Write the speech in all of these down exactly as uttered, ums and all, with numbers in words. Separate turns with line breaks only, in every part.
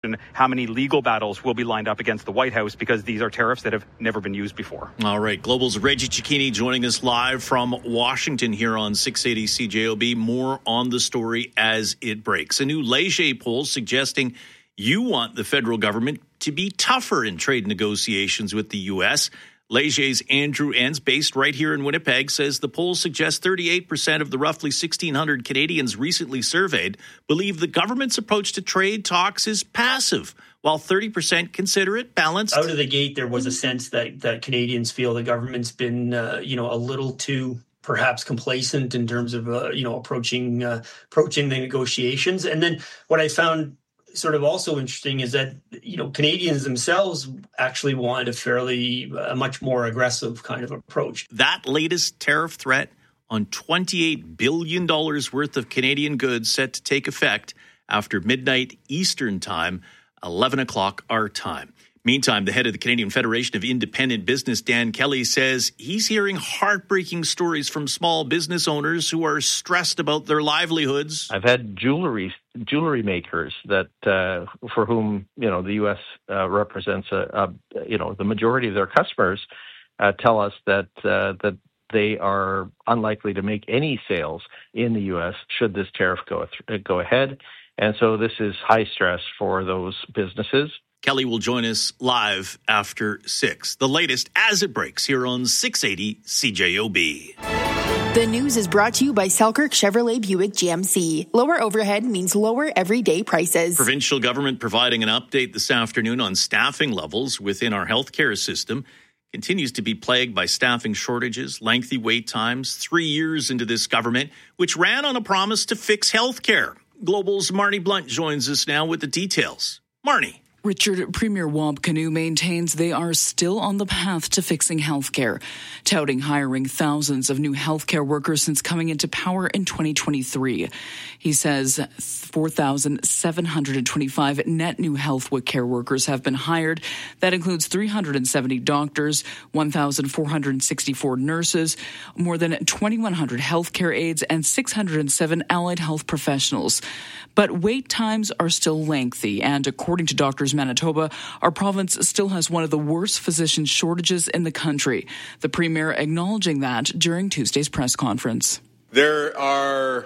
how many legal battles will be lined up against the White House because these are tariffs that have never been used before.
All right. Global's Reggie Cicchini joining us live from Washington here on six eighty C J O B. More on the story as it breaks. A new Leger poll suggesting you want the federal government to be tougher in trade negotiations with the U S. Leger's Andrew Enns, based right here in Winnipeg, says the poll suggests thirty-eight percent of the roughly sixteen hundred Canadians recently surveyed believe the government's approach to trade talks is passive, while thirty percent consider it balanced.
Out of the gate, there was a sense that, that Canadians feel the government's been, uh, you know, a little too perhaps complacent in terms of, uh, you know, approaching uh, approaching the negotiations. And then what I found sort of also interesting is that, you know, Canadians themselves actually wanted a fairly, a much more aggressive kind of approach.
That latest tariff threat on twenty-eight billion dollars worth of Canadian goods set to take effect after midnight Eastern time, eleven o'clock our time. Meantime, the head of the Canadian Federation of Independent Business, Dan Kelly, says he's hearing heartbreaking stories from small business owners who are stressed about their livelihoods.
I've had jewelry jewelry makers that uh, for whom you know the U S uh, represents a, a you know the majority of their customers uh, tell us that uh, that they are unlikely to make any sales in the U S should this tariff go th- go ahead, and so this is high stress for those businesses.
Kelly will join us live after six. The latest as it breaks here on six eighty C J O B.
The news is brought to you by Selkirk Chevrolet Buick G M C. Lower overhead means lower everyday prices.
Provincial government providing an update this afternoon on staffing levels within our healthcare system. Continues to be plagued by staffing shortages, lengthy wait times, three years into this government, which ran on a promise to fix healthcare. Global's Marnie Blunt joins us now with the details. Marnie.
Richard, Premier Wab Kinew maintains they are still on the path to fixing healthcare, touting hiring thousands of new healthcare workers since coming into power in twenty twenty-three. He says four thousand seven hundred twenty-five net new health care workers have been hired. That includes three hundred seventy doctors, one thousand four hundred sixty-four nurses, more than twenty-one hundred healthcare aides, and six hundred seven allied health professionals. But wait times are still lengthy, and according to Doctors Manitoba, our province still has one of the worst physician shortages in the country. The Premier acknowledging that during Tuesday's press conference.
There are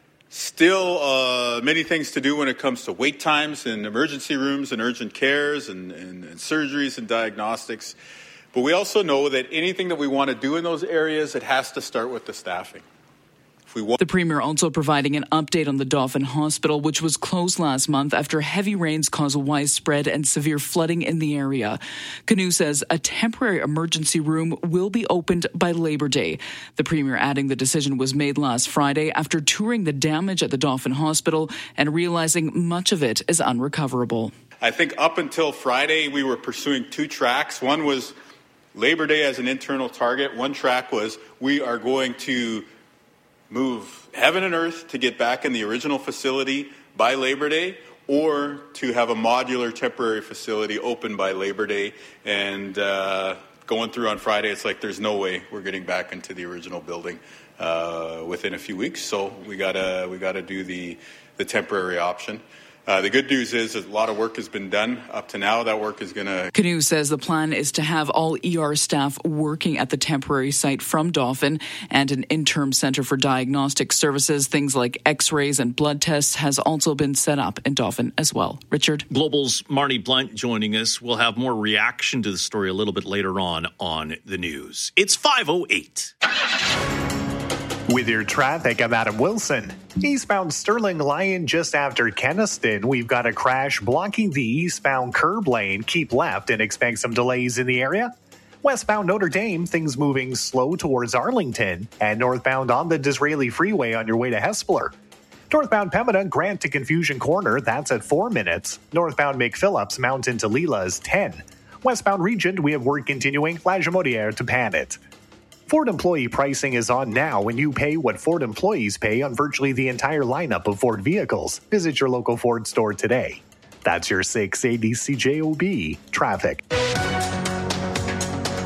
still uh, many things to do when it comes to wait times in emergency rooms and urgent cares and, and, and surgeries and diagnostics. But we also know that anything that we want to do in those areas, it has to start with the staffing.
The Premier also providing an update on the Dauphin Hospital, which was closed last month after heavy rains caused widespread and severe flooding in the area. Kinew says a temporary emergency room will be opened by Labor Day. The Premier adding the decision was made last Friday after touring the damage at the Dauphin Hospital and realizing much of it is unrecoverable.
I think up until Friday, we were pursuing two tracks. One was Labor Day as an internal target. One track was we are going to move heaven and earth to get back in the original facility by Labor Day, or to have a modular temporary facility open by Labor Day. And uh, going through on Friday, it's like there's no way we're getting back into the original building uh, within a few weeks. So we gotta we gotta do the the temporary option. Uh, the good news is that a lot of work has been done up to now. That work is going to...
Kinew says the plan is to have all E R staff working at the temporary site from Dauphin, and an interim centre for diagnostic services, things like x-rays and blood tests, has also been set up in Dauphin as well. Richard?
Global's Marnie Blunt joining us. We'll have more reaction to the story a little bit later on on the news. It's five oh eight.
With your traffic, I'm Adam Wilson. Eastbound Sterling Lyon just after Kenaston. We've got a crash blocking the eastbound curb lane. Keep left and expect some delays in the area. Westbound Notre Dame, things moving slow towards Arlington. And northbound on the Disraeli Freeway on your way to Hespeler. Northbound Pembina, Grant to Confusion Corner, that's at four minutes. Northbound McPhillips, Mountain to Lila's ten. Westbound Regent, we have work continuing, La Jamodiere to Panet. Ford employee pricing is on now when you pay what Ford employees pay on virtually the entire lineup of Ford vehicles. Visit your local Ford store today. That's your six eighty C J O B traffic.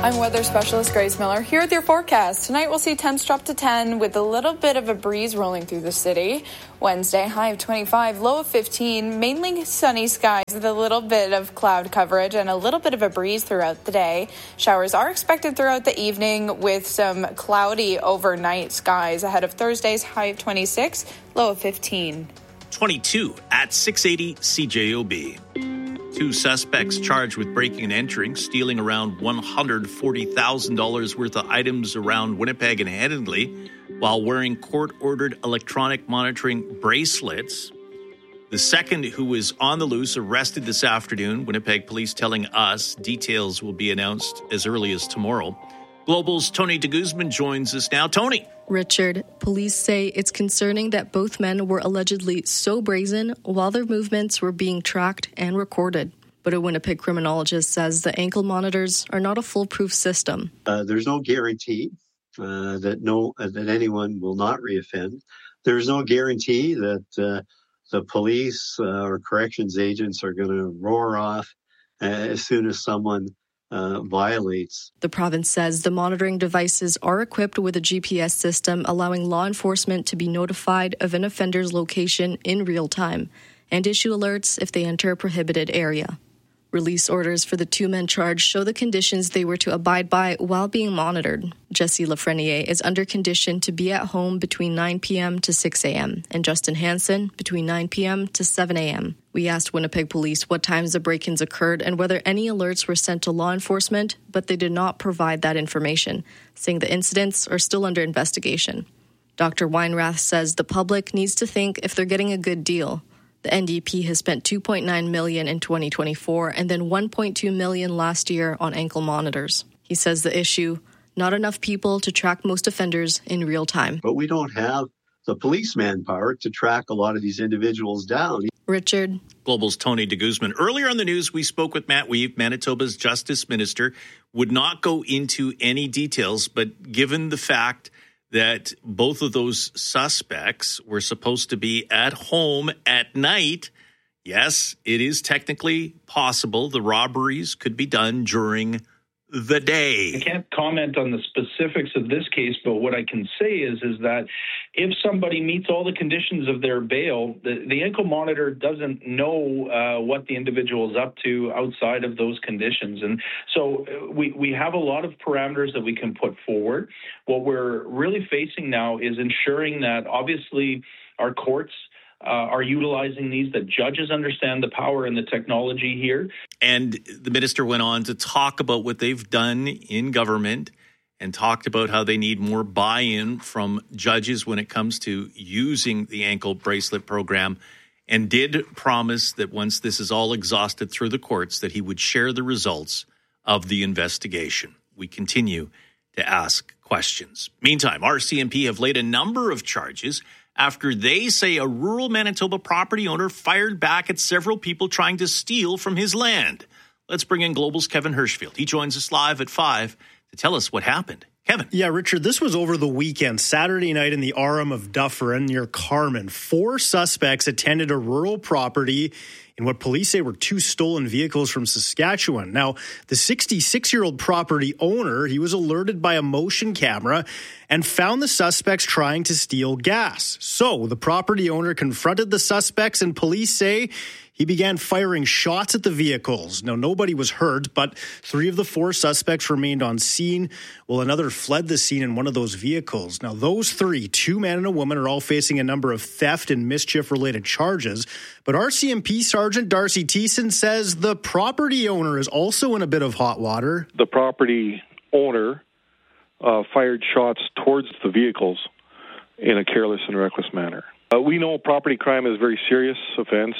I'm weather specialist Grace Miller here with your forecast. Tonight we'll see temps drop to ten with a little bit of a breeze rolling through the city. Wednesday, high of twenty-five, low of fifteen, mainly sunny skies with a little bit of cloud coverage and a little bit of a breeze throughout the day. Showers are expected throughout the evening with some cloudy overnight skies ahead of Thursday's high of twenty-six, low of fifteen.
twenty-two at six eighty C J O B. Two suspects charged with breaking and entering, stealing around one hundred forty thousand dollars worth of items around Winnipeg and Headingley while wearing court-ordered electronic monitoring bracelets. The second, who was on the loose, arrested this afternoon. Winnipeg police telling us details will be announced as early as tomorrow. Global's Tony de Guzman joins us now. Tony.
Richard, police say it's concerning that both men were allegedly so brazen while their movements were being tracked and recorded. But a Winnipeg criminologist says the ankle monitors are not a foolproof system.
Uh, there's no guarantee uh, that no uh, that anyone will not reoffend. There's no guarantee that uh, the police uh, or corrections agents are going to roar off uh, as soon as someone Uh, violates.
The province says the monitoring devices are equipped with a G P S system allowing law enforcement to be notified of an offender's location in real time and issue alerts if they enter a prohibited area. Release orders for the two men charged show the conditions they were to abide by while being monitored. Jesse Lafreniere is under condition to be at home between nine p.m. to six a.m. and Justin Hansen between nine p.m. to seven a.m. We asked Winnipeg police what times the break-ins occurred and whether any alerts were sent to law enforcement, but they did not provide that information, saying the incidents are still under investigation. Doctor Weinrath says the public needs to think if they're getting a good deal. The N D P has spent two point nine million dollars in twenty twenty-four and then one point two million dollars last year on ankle monitors. He says the issue, not enough people to track most offenders in real time.
But we don't have the police manpower to track a lot of these individuals down.
Richard.
Global's Tony de Guzman. Earlier on the news, we spoke with Matt Weave, Manitoba's Justice Minister, would not go into any details, but given the fact that both of those suspects were supposed to be at home at night, yes, it is technically possible the robberies could be done during the day.
I can't comment on the specifics of this case, but what I can say is is that if somebody meets all the conditions of their bail, the, the ankle monitor doesn't know uh, what the individual is up to outside of those conditions. And so we, we have a lot of parameters that we can put forward. What we're really facing now is ensuring that obviously our courts Uh, are utilizing these, that judges understand the power and the technology here.
And the minister went on to talk about what they've done in government and talked about how they need more buy-in from judges when it comes to using the ankle bracelet program, and did promise that once this is all exhausted through the courts, that he would share the results of the investigation. We continue to ask questions. Meantime, R C M P have laid a number of charges after they say a rural Manitoba property owner fired back at several people trying to steal from his land. Let's bring in Global's Kevin Hirschfield. He joins us live at five to tell us what happened. Kevin.
Yeah, Richard, this was over the weekend, Saturday night in the Aram of Dufferin near Carman. Four suspects attended a rural property in what police say were two stolen vehicles from Saskatchewan. Now, the sixty-six-year-old property owner, he was alerted by a motion camera and found the suspects trying to steal gas. So the property owner confronted the suspects, and police say he began firing shots at the vehicles. Now, nobody was hurt, but three of the four suspects remained on scene, while another fled the scene in one of those vehicles. Now, those three, two men and a woman, are all facing a number of theft and mischief-related charges. But R C M P Sergeant Darcy Thiessen says the property owner is also in a bit of hot water.
The property owner uh, fired shots towards the vehicles in a careless and reckless manner. Uh, we know property crime is a very serious offense,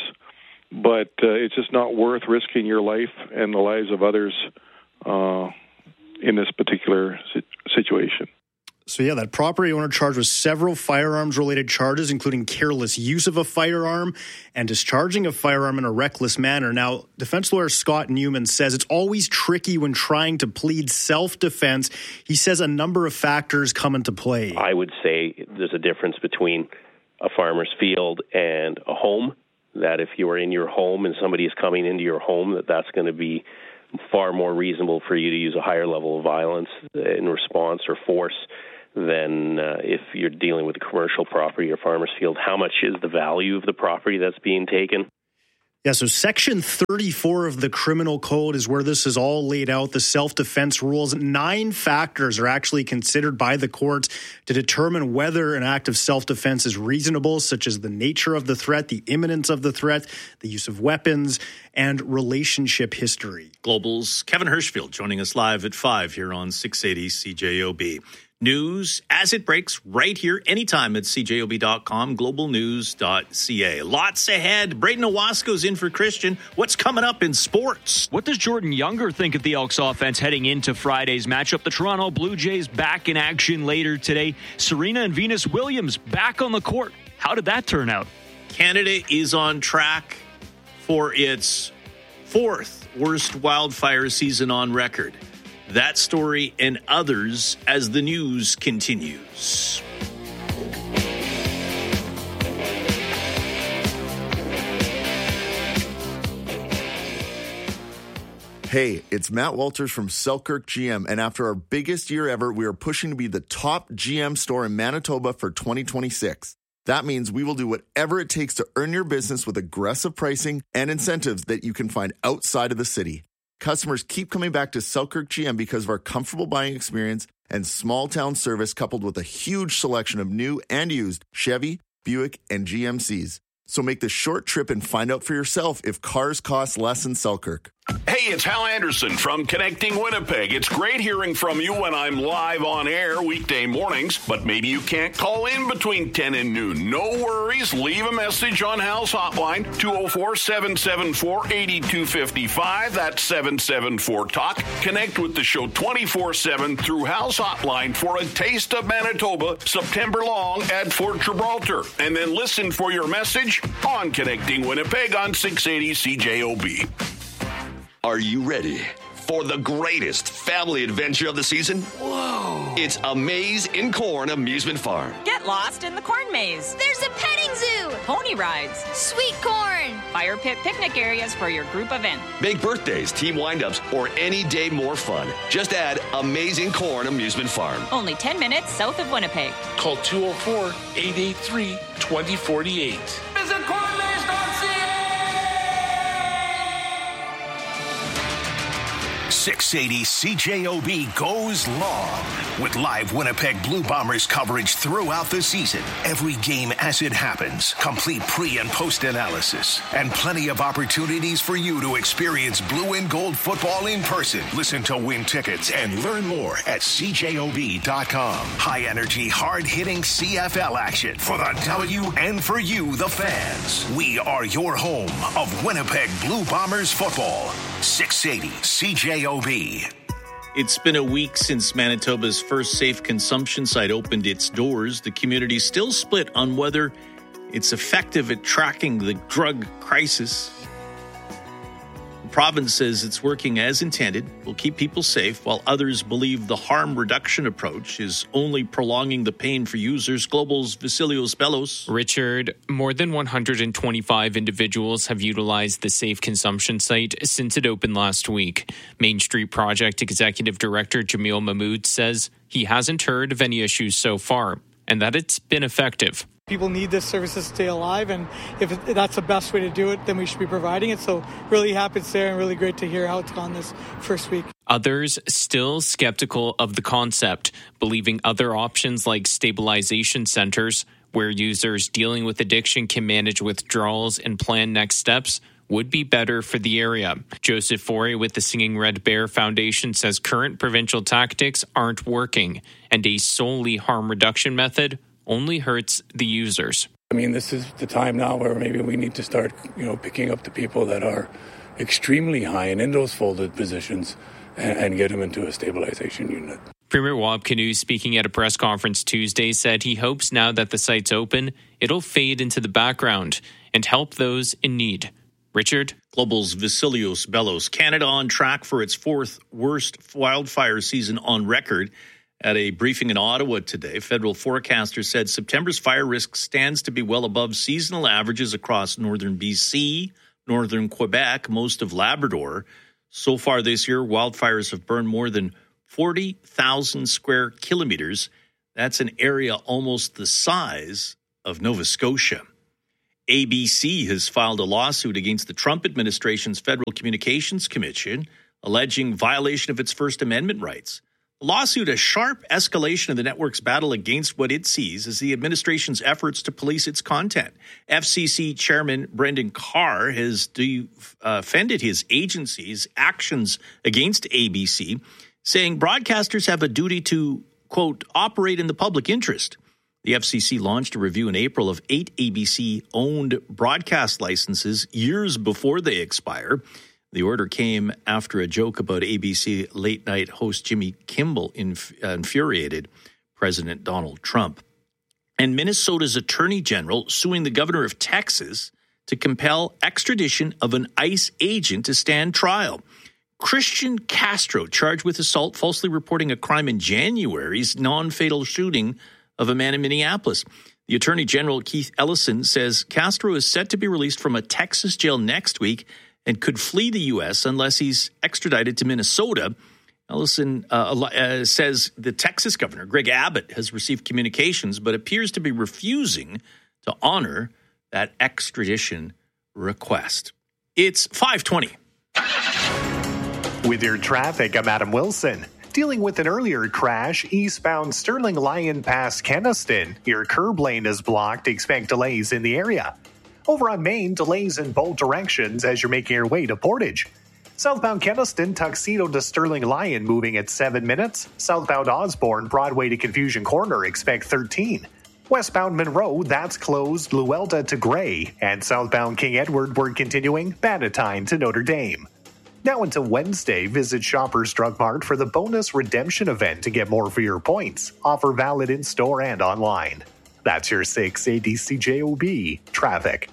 but uh, it's just not worth risking your life and the lives of others uh, in this particular situation.
So, yeah, that property owner charged with several firearms-related charges, including careless use of a firearm and discharging a firearm in a reckless manner. Now, defense lawyer Scott Newman says it's always tricky when trying to plead self-defense. He says a number of factors come into play.
I would say there's a difference between a farmer's field and a home, that if you are in your home and somebody is coming into your home, that that's going to be far more reasonable for you to use a higher level of violence in response or force than uh, if you're dealing with a commercial property or farmer's field. How much is the value of the property that's being taken?
Yeah, so Section thirty-four of the Criminal Code is where this is all laid out, the self-defense rules. Nine factors are actually considered by the courts to determine whether an act of self-defense is reasonable, such as the nature of the threat, the imminence of the threat, the use of weapons, and relationship history.
Global's Kevin Hirschfield joining us live at five here on six eighty C J O B. News as it breaks right here anytime at C J O B dot com, global news dot C A. Lots ahead. Braden Owasco's in for Christian. What's coming up in sports?
What does Jordan Younger think of the Elks offense heading into Friday's matchup? The Toronto Blue Jays back in action later today. Serena and Venus Williams back on the court. How did that turn out?
Canada is on track for its fourth worst wildfire season on record. That story and others as the news continues.
Hey, it's Matt Walters from Selkirk G M, and after our biggest year ever, we are pushing to be the top G M store in Manitoba for twenty twenty-six. That means we will do whatever it takes to earn your business with aggressive pricing and incentives that you can find outside of the city. Customers keep coming back to Selkirk G M because of our comfortable buying experience and small-town service coupled with a huge selection of new and used Chevy, Buick, and G M Cs. So make the short trip and find out for yourself if cars cost less in Selkirk.
Hey, it's Hal Anderson from Connecting Winnipeg. It's great hearing from you when I'm live on air weekday mornings, but maybe you can't call in between ten and noon. No worries. Leave a message on Hal's hotline, two oh four, seven seven four, eight two five five. That's seven seven four talk. Connect with the show twenty-four seven through Hal's hotline for a taste of Manitoba September long at Fort Gibraltar. And then listen for your message on Connecting Winnipeg on six eighty C J O B.
Are you ready for the greatest family adventure of the season? Whoa! It's A Maze in Corn Amusement Farm.
Get lost in the corn maze.
There's a petting zoo.
Pony rides.
Sweet corn.
Fire pit picnic areas for your group event.
Big birthdays, team windups, or any day more fun. Just add Amazing Corn Amusement Farm.
Only ten minutes south of Winnipeg.
Call two oh four, eight eight three, two oh four eight.
Visit corn maze dot c a.
six eighty C J O B goes long with live Winnipeg Blue Bombers coverage throughout the season. Every game as it happens, complete pre- and post-analysis, and plenty of opportunities for you to experience blue and gold football in person. Listen to win tickets and learn more at C J O B dot com. High-energy, hard-hitting C F L action for the W and for you, the fans. We are your home of Winnipeg Blue Bombers football. six eighty C J O B.
It's been a week since Manitoba's first safe consumption site opened its doors. The community still split on whether it's effective at tracking the drug crisis. The province says it's working as intended, will keep people safe, while others believe the harm reduction approach is only prolonging the pain for users. Global's Vasilios Bellos.
Richard, more than one hundred twenty-five individuals have utilized the safe consumption site since it opened last week. Main Street Project Executive Director Jamil Mahmood says he hasn't heard of any issues so far and that it's been effective.
People need this service to stay alive, and if that's the best way to do it, then we should be providing it. So really happy it's there and really great to hear how it's gone this first week.
Others still skeptical of the concept, believing other options like stabilization centers, where users dealing with addiction can manage withdrawals and plan next steps, would be better for the area. Joseph Forey with the Singing Red Bear Foundation says current provincial tactics aren't working, and a solely harm reduction method only hurts the users.
I mean, this is the time now where maybe we need to start, you know, picking up the people that are extremely high and in those folded positions and, and get them into a stabilization unit.
Premier Wab Kinew, speaking at a press conference Tuesday, said he hopes now that the site's open, it'll fade into the background and help those in need. Richard?
Global's Vasilios Bellos. Canada on track for its fourth worst wildfire season on record. At a briefing in Ottawa today, federal forecasters said September's fire risk stands to be well above seasonal averages across northern B C, northern Quebec, most of Labrador. So far this year, wildfires have burned more than forty thousand square kilometers. That's an area almost the size of Nova Scotia. A B C has filed a lawsuit against the Trump administration's Federal Communications Commission, alleging violation of its First Amendment rights. The lawsuit, a sharp escalation of the network's battle against what it sees as the administration's efforts to police its content. F C C Chairman Brendan Carr has defended his agency's actions against A B C, saying broadcasters have a duty to, quote, operate in the public interest. The F C C launched a review in April of eight A B C-owned broadcast licenses years before they expire. The order came after a joke about A B C late-night host Jimmy Kimmel inf- infuriated President Donald Trump. And Minnesota's Attorney General suing the governor of Texas to compel extradition of an ICE agent to stand trial. Christian Castro, charged with assault, falsely reporting a crime in January's non-fatal shooting of a man in Minneapolis. The Attorney General, Keith Ellison, says Castro is set to be released from a Texas jail next week and could flee the U S unless he's extradited to Minnesota. Ellison uh, uh, says the Texas governor, Greg Abbott, has received communications but appears to be refusing to honor that extradition request. It's five twenty.
With your traffic, I'm Adam Wilson. Dealing with an earlier crash, eastbound Sterling Lyon past Kenaston. Your curb lane is blocked. Expect delays in the area. Over on Main, delays in both directions as you're making your way to Portage. Southbound Kenaston, Tuxedo to Sterling Lyon moving at seven minutes. Southbound Osborne, Broadway to Confusion Corner, expect thirteen. Westbound Monroe, that's closed. Luelta to Gray. And southbound King Edward, we're continuing. Bannatyne to Notre Dame. Now until Wednesday, visit Shoppers Drug Mart for the bonus redemption event to get more for your points. Offer valid in-store and online. That's your six eighty C J O B traffic.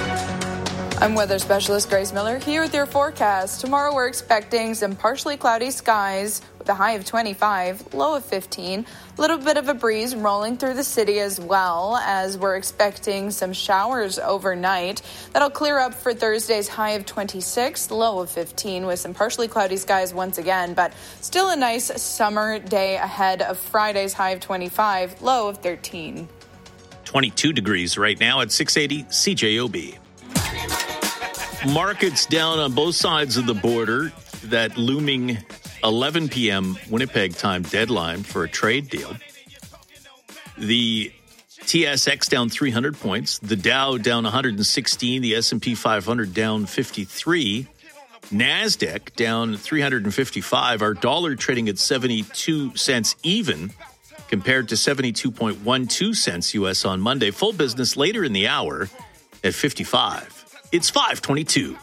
I'm weather specialist Grace Miller here with your forecast. Tomorrow we're expecting some partially cloudy skies with a high of twenty-five, low of fifteen. A little bit of a breeze rolling through the city as well, as we're expecting some showers overnight. That'll clear up for Thursday's high of twenty-six, low of fifteen, with some partially cloudy skies once again, but still a nice summer day ahead of Friday's high of twenty-five, low of thirteen.
twenty-two degrees right now at six eighty C J O B. Markets down on both sides of the border. That looming eleven p.m. Winnipeg time deadline for a trade deal. The T S X down three hundred points. The Dow down one hundred sixteen. The S and P five hundred down fifty-three. NASDAQ down three hundred fifty-five. Our dollar trading at seventy-two cents even compared to seventy-two point one two cents U S on Monday. Full business later in the hour at fifty-five. It's five twenty-two.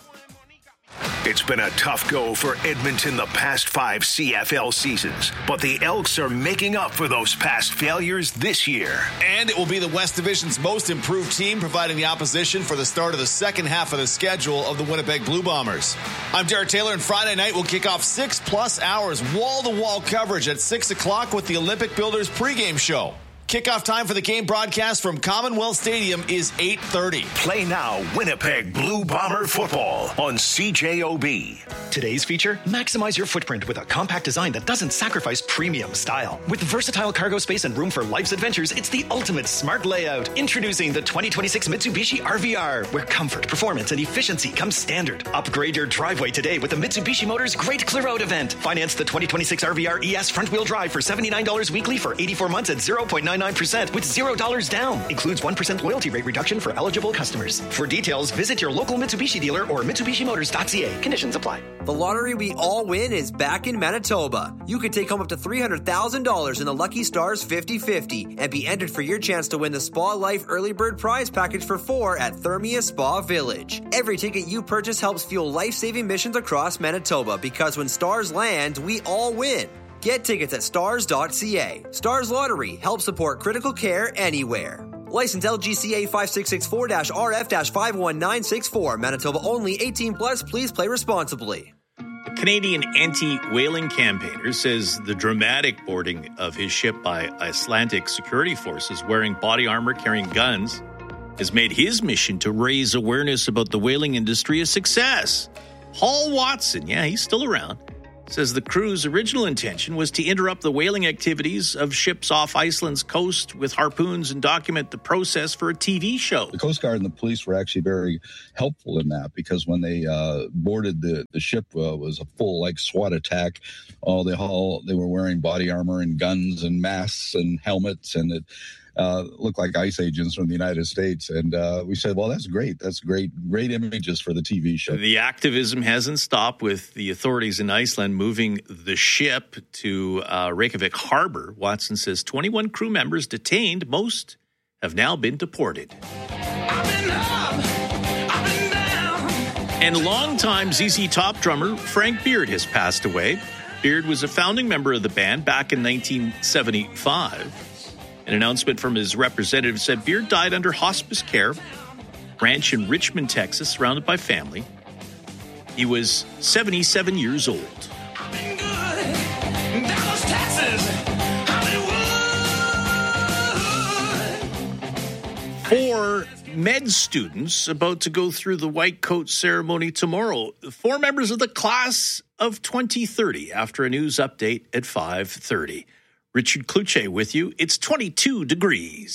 It's been a tough go for Edmonton the past five C F L seasons, but the Elks are making up for those past failures this year.
And it will be the West Division's most improved team, providing the opposition for the start of the second half of the schedule of the Winnipeg Blue Bombers. I'm Derek Taylor, and Friday night will kick off six plus hours wall-to-wall coverage at six o'clock with the Olympic Builders pregame show. Kickoff time for the game broadcast from Commonwealth Stadium is eight thirty.
Play now Winnipeg Blue Bomber football on C J O B.
Today's feature, maximize your footprint with a compact design that doesn't sacrifice premium style. With versatile cargo space and room for life's adventures, it's the ultimate smart layout. Introducing the twenty twenty-six Mitsubishi R V R, where comfort, performance, and efficiency come standard. Upgrade your driveway today with the Mitsubishi Motors Great Clear Out event. Finance the twenty twenty-six R V R E S front-wheel drive for seventy-nine dollars weekly for eighty-four months at zero point nine nine percent with zero dollars down. Includes one percent loyalty rate reduction for eligible customers. For details, visit your local Mitsubishi dealer or Mitsubishi Motors dot C A. Conditions apply.
The lottery we all win is back in Manitoba. You can take home up to three hundred thousand dollars in the Lucky Stars fifty fifty and be entered for your chance to win the Spa Life Early Bird Prize Package for four at Thermia Spa Village. Every ticket you purchase helps fuel life-saving missions across Manitoba, because when stars land, we all win. Get tickets at stars dot C A. Stars Lottery helps support critical care anywhere. License L G C A five six six four R F five one nine six four. Manitoba only. eighteen plus. Please play responsibly.
The Canadian anti-whaling campaigner says the dramatic boarding of his ship by Icelandic security forces wearing body armor, carrying guns, has made his mission to raise awareness about the whaling industry a success. Paul Watson, yeah, he's still around, says the crew's original intention was to interrupt the whaling activities of ships off Iceland's coast with harpoons and document the process for a T V show.
The Coast Guard and the police were actually very helpful in that, because when they uh, boarded the, the ship, uh, was a full like SWAT attack. All they all they were wearing body armor and guns and masks and helmets, and it uh, looked like ICE agents from the United States. And uh, we said, well, that's great. That's great, great images for the T V show.
The activism hasn't stopped, with the authorities in Iceland moving the ship to uh, Reykjavik Harbor. Watson says twenty-one crew members detained. Most have now been deported. And longtime Z Z Top drummer Frank Beard has passed away. Beard was a founding member of the band back in nineteen seventy-five. An announcement from his representative said Beard died under hospice care, ranch in Richmond, Texas, surrounded by family. He was seventy-seven years old. Four med students about to go through the white coat ceremony tomorrow. Four members of the class of twenty thirty after a news update at five thirty. Richard Kluche with you. It's twenty-two degrees.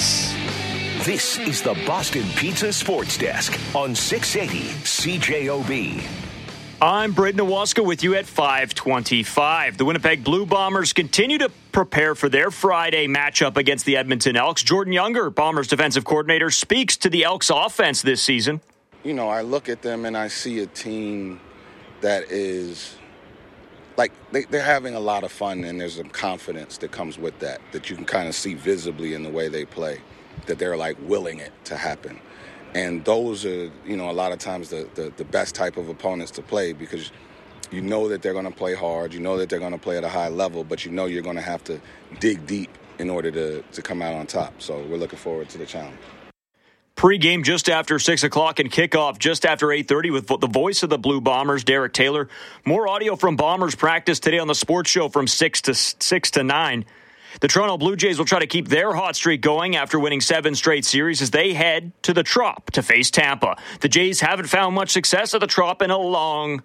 This is the Boston Pizza Sports Desk on six eighty C J O B.
I'm Braden Owaska with you at five twenty-five. The Winnipeg Blue Bombers continue to prepare for their Friday matchup against the Edmonton Elks. Jordan Younger, Bombers defensive coordinator, speaks to the Elks offense this season.
You know, I look at them and I see a team that is, like, they, they're having a lot of fun, and there's some confidence that comes with that, that you can kind of see visibly in the way they play, that they're, like, willing it to happen. And those are, you know, a lot of times the, the, the best type of opponents to play, because you know that they're going to play hard, you know that they're going to play at a high level, but you know you're going to have to dig deep in order to, to come out on top. So we're looking forward to the challenge.
Pre-game just after six o'clock and kickoff just after eight thirty with the voice of the Blue Bombers, Derek Taylor. More audio from Bombers practice today on the Sports Show from six to six to nine. The Toronto Blue Jays will try to keep their hot streak going after winning seven straight series as they head to the Trop to face Tampa. The Jays haven't found much success at the Trop in a long,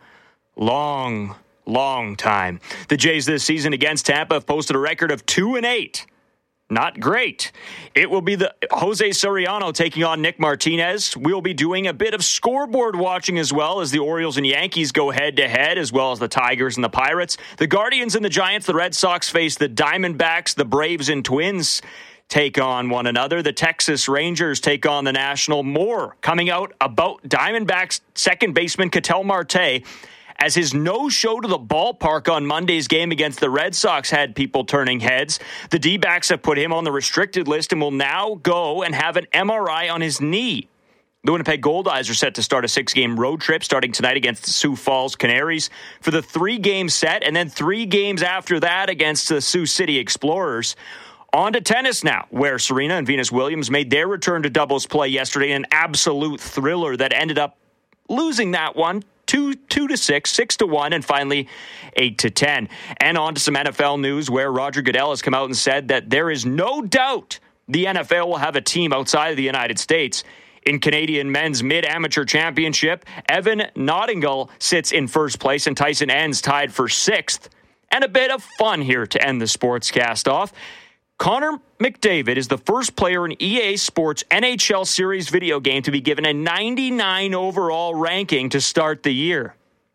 long, long time. The Jays this season against Tampa have posted a record of two and eight. Not great. It will be the Jose Soriano taking on Nick Martinez. We'll be doing a bit of scoreboard watching as well as the Orioles and Yankees go head-to-head, as well as the Tigers and the Pirates. The Guardians and the Giants, the Red Sox face the Diamondbacks. The Braves and Twins take on one another. The Texas Rangers take on the National. More coming out about Diamondbacks second baseman Ketel Marte, as his no-show to the ballpark on Monday's game against the Red Sox had people turning heads. The D-backs have put him on the restricted list and will now go and have an M R I on his knee. The Winnipeg Goldeyes are set to start a six-game road trip starting tonight against the Sioux Falls Canaries for the three-game set, and then three games after that against the Sioux City Explorers. On to tennis now, where Serena and Venus Williams made their return to doubles play yesterday, an absolute thriller that ended up losing that one Two, two to six, six to one, and finally eight to ten. And on to some N F L news, where Roger Goodell has come out and said that there is no doubt the N F L will have a team outside of the United States. In Canadian men's mid-amateur championship, Evan Nottingham sits in first place, and Tyson Enns tied for sixth. And a bit of fun here to end the sportscast off. Connor McDavid is the first player in E A Sports N H L Series video game to be given a ninety-nine overall ranking to start the year.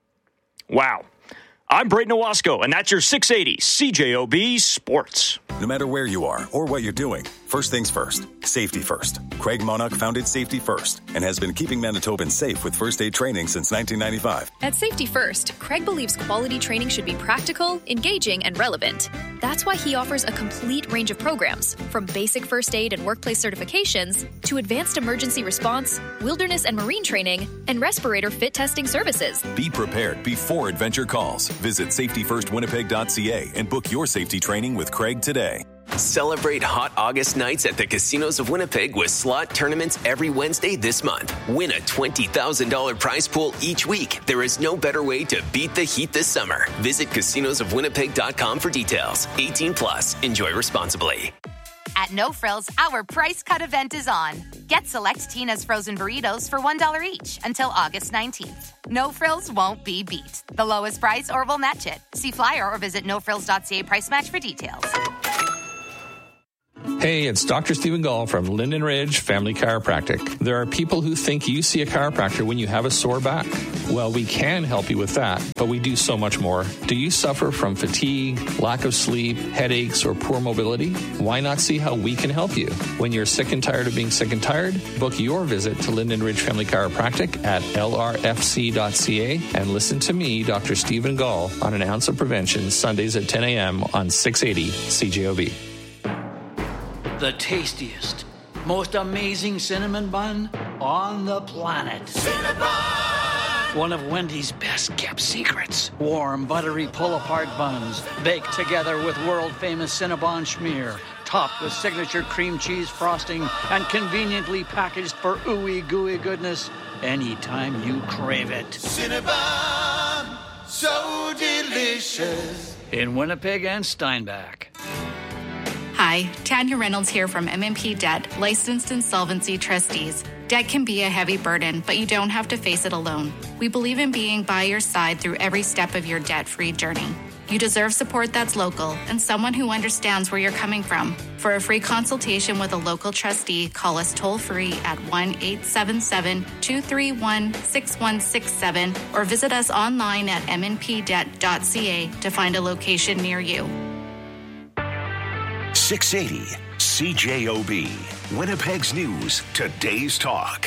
Wow. I'm Braden Owasco, and that's your six eighty C J O B Sports.
No matter where you are or what you're doing, first things first, safety first. Craig Monarch founded Safety First and has been keeping Manitobans safe with first aid training since nineteen ninety-five.
At Safety First, Craig believes quality training should be practical, engaging, and relevant. That's why he offers a complete range of programs, from basic first aid and workplace certifications to advanced emergency response, wilderness and marine training, and respirator fit testing services.
Be prepared before adventure calls. Visit safety first winnipeg dot c a and book your safety training with Craig today.
Celebrate hot August nights at the casinos of Winnipeg with slot tournaments every Wednesday this month. Win a twenty thousand dollars prize pool each week. There is no better way to beat the heat this summer. Visit casinos of winnipeg dot com for details. eighteen plus. Enjoy responsibly.
At No Frills, our price cut event is on. Get select Tina's frozen burritos for one dollar each until August nineteenth. No Frills won't be beat. The lowest price or we'll match it. See flyer or visit no frills dot c a price match for details.
Hey, it's Doctor Stephen Gall from Linden Ridge Family Chiropractic. There are people who think you see a chiropractor when you have a sore back. Well, we can help you with that, but we do so much more. Do you suffer from fatigue, lack of sleep, headaches, or poor mobility? Why not see how we can help you? When you're sick and tired of being sick and tired, book your visit to Linden Ridge Family Chiropractic at L R F C dot C A and listen to me, Doctor Stephen Gall, on An Ounce of Prevention, Sundays at ten a.m. on six eighty C J O B.
The tastiest, most amazing cinnamon bun on the planet. Cinnabon! One of Wendy's best kept secrets. Warm, buttery pull-apart buns, baked together with world-famous Cinnabon schmear, topped with signature cream cheese frosting, and conveniently packaged for ooey gooey goodness anytime you crave it.
Cinnabon, so delicious.
In Winnipeg and Steinbach.
Hi, Tanya Reynolds here from M and P Debt, licensed insolvency trustees. Debt can be a heavy burden, but you don't have to face it alone. We believe in being by your side through every step of your debt-free journey. You deserve support that's local and someone who understands where you're coming from. For a free consultation with a local trustee, call us toll-free at one eight seven seven, two three one, six one six seven or visit us online at m n p debt dot c a to find a location near you.
six eighty C J O B, Winnipeg's News, Today's Talk.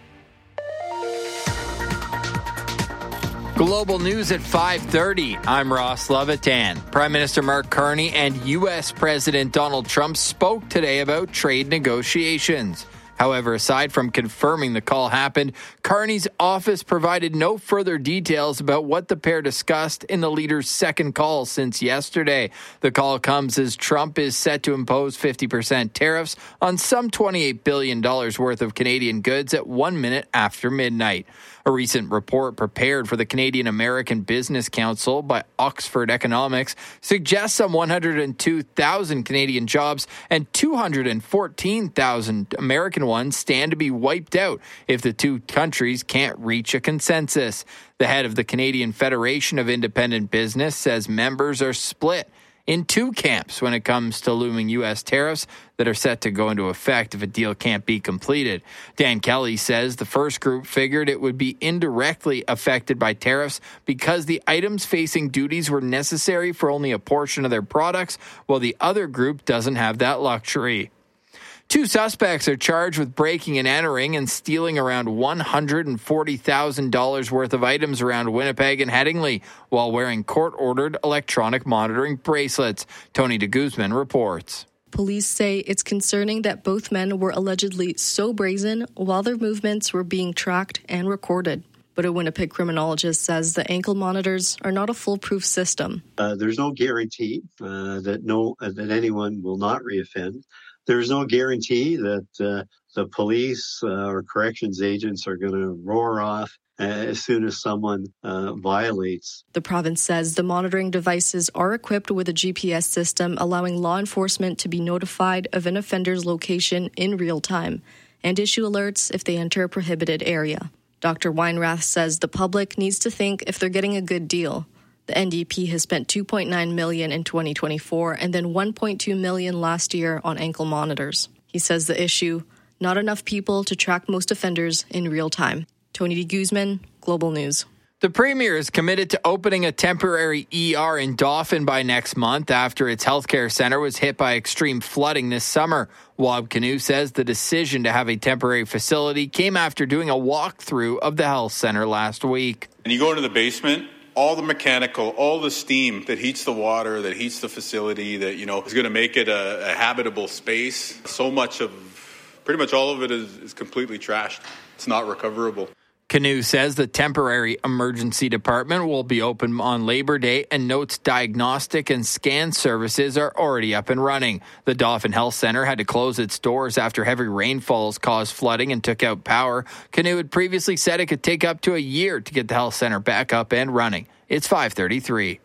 Global News at five thirty. I'm Ross Levitan. Prime Minister Mark Carney and U S President Donald Trump spoke today about trade negotiations. However, aside from confirming the call happened, Carney's office provided no further details about what the pair discussed in the leader's second call since yesterday. The call comes as Trump is set to impose fifty percent tariffs on some twenty-eight billion dollars worth of Canadian goods at one minute after midnight. A recent report prepared for the Canadian American Business Council by Oxford Economics suggests some one hundred two thousand Canadian jobs and two hundred fourteen thousand American ones stand to be wiped out if the two countries can't reach a consensus. The head of the Canadian Federation of Independent Business says members are split in two camps when it comes to looming U S tariffs that are set to go into effect if a deal can't be completed. Dan Kelly says the first group figured it would be indirectly affected by tariffs because the items facing duties were necessary for only a portion of their products, while the other group doesn't have that luxury. Two suspects are charged with breaking and entering and stealing around one hundred forty thousand dollars worth of items around Winnipeg and Headingley while wearing court-ordered electronic monitoring bracelets. Tony de Guzman reports.
Police say it's concerning that both men were allegedly so brazen while their movements were being tracked and recorded. But a Winnipeg criminologist says the ankle monitors are not a foolproof system.
Uh, there's no guarantee uh, that no uh, that anyone will not reoffend. There's no guarantee that uh, the police uh, or corrections agents are going to roar off uh, as soon as someone uh, violates.
The province says the monitoring devices are equipped with a G P S system allowing law enforcement to be notified of an offender's location in real time and issue alerts if they enter a prohibited area. Doctor Weinrath says the public needs to think if they're getting a good deal. The N D P has spent two point nine million dollars in twenty twenty-four and then one point two million dollars last year on ankle monitors. He says the issue, not enough people to track most offenders in real time. Tony de Guzman, Global News.
The Premier is committed to opening a temporary E R in Dauphin by next month after its healthcare centre was hit by extreme flooding this summer. Wab Kinew says the decision to have a temporary facility came after doing a walkthrough of the health centre last week.
And you go into the basement, all the mechanical, all the steam that heats the water, that heats the facility, that, you know, is going to make it a, a habitable space. So much of, pretty much all of it is, is completely trashed. It's not recoverable.
Kinew says the temporary emergency department will be open on Labor Day and notes diagnostic and scan services are already up and running. The Dauphin Health Centre had to close its doors after heavy rainfalls caused flooding and took out power. Kinew had previously said it could take up to a year to get the health centre back up and running. It's five thirty-three.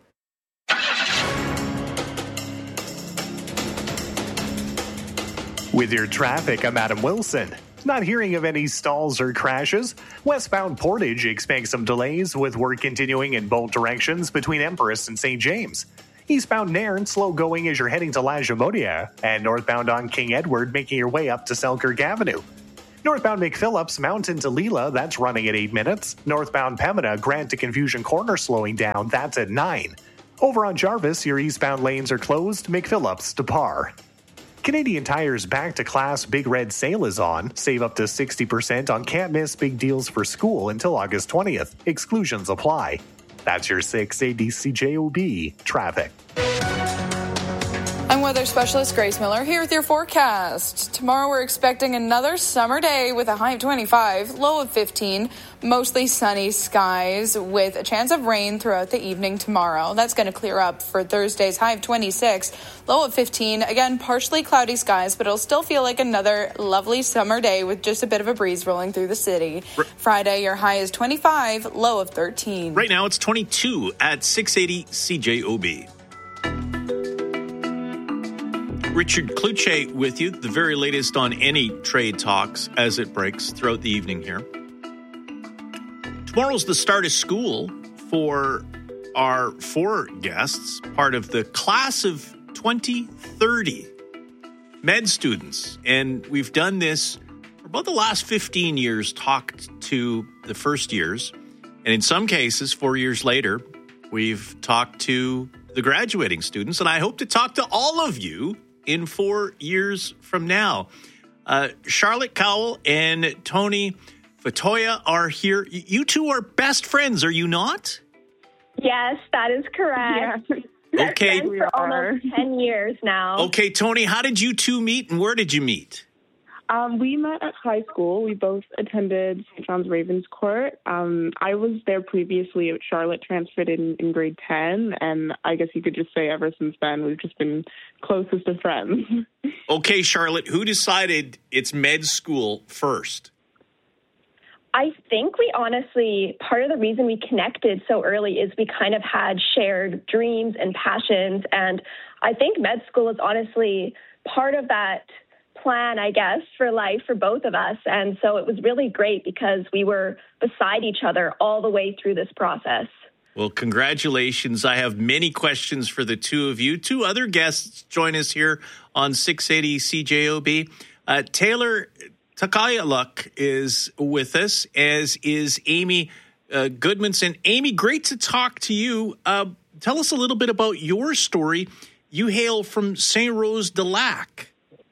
With your traffic, I'm Adam Wilson. Not hearing of any stalls or crashes. Westbound Portage expects some delays with work continuing in both directions between Empress and Saint James. Eastbound Nairn, slow going as you're heading to La Jamodia, and northbound on King Edward making your way up to Selkirk Avenue. Northbound McPhillips, Mountain to Leela, that's running at eight minutes. Northbound Pembina, Grant to Confusion Corner slowing down, that's at nine. Over on Jarvis, your eastbound lanes are closed, McPhillips to Par. Canadian Tire's Back to Class Big Red Sale is on. Save up to sixty percent on can't miss big deals for school until August twentieth. Exclusions apply. That's your six eighty C J O B traffic.
I'm weather specialist Grace Miller here with your forecast. Tomorrow we're expecting another summer day with a high of twenty-five, low of fifteen, mostly sunny skies with a chance of rain throughout the evening tomorrow. That's going to clear up for Thursday's high of twenty-six, low of fifteen. Again, partially cloudy skies, but it'll still feel like another lovely summer day with just a bit of a breeze rolling through the city. R- Friday, your high is twenty-five, low of thirteen.
Right now it's twenty-two at six eighty C J O B. Richard Kluche with you, the very latest on any trade talks as it breaks throughout the evening here. Tomorrow's the start of school for our four guests, part of the class of twenty thirty med students. And we've done this for about the last fifteen years, talked to the first years. And in some cases, four years later, we've talked to the graduating students. And I hope to talk to all of you in four years from now. Uh, Charlotte Cowell and Tony Fatoya are here. You two are best friends, are you not?
Yes, that is correct. Yeah.
Okay.
Best friends for almost ten years now.
Okay, Tony, how did you two meet and where did you meet?
Um, we met at high school. We both attended Saint John's Ravenscourt. Um, I was there previously. Charlotte transferred in, in grade ten, and I guess you could just say ever since then we've just been closest of friends.
Okay, Charlotte, who decided it's med school first?
I think we honestly, part of the reason we connected so early is we kind of had shared dreams and passions, and I think med school is honestly part of that plan, I guess, for life for both of us. And so it was really great because we were beside each other all the way through this process.
Well, congratulations. I have many questions for the two of you. Two other guests join us here on six eighty C J O B. Uh, Taylor Takayaluk is with us, as is Amy uh, Goodmanson. Amy, great to talk to you. Uh, tell us a little bit about your story. You hail from Saint Rose de Lac.